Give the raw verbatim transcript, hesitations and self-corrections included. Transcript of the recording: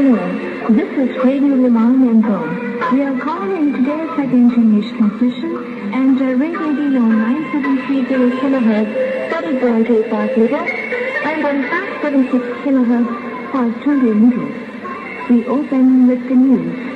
afternoon. This is Radio Le Mans Info. We are calling in today's second English transmission and uh, radio D on nine seven three zero kilohertz, thirty point eight five meters, and on five seven six kilohertz, five twenty meters. We open with the news.